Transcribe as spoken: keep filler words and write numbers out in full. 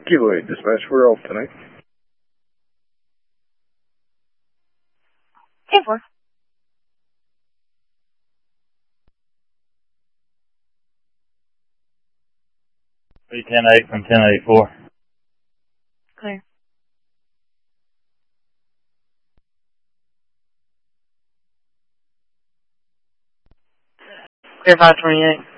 Kilo eight, dispatch, we're off tonight. ten four. three ten eight from ten eighty-four. Clear. Clear five twenty-eight.